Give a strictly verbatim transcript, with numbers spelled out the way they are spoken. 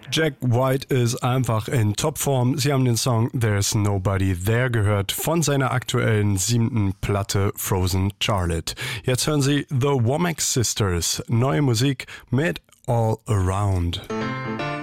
Jack White ist einfach in Topform. Sie haben den Song There's Nobody There gehört von seiner aktuellen siebten Platte Frozen Charlotte. Jetzt hören Sie The Womack Sisters, neue Musik mit All Around.